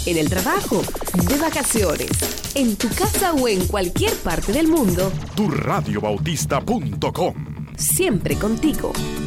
en el trabajo, de vacaciones, en tu casa o en cualquier parte del mundo. TuRadioBautista.com. Siempre contigo.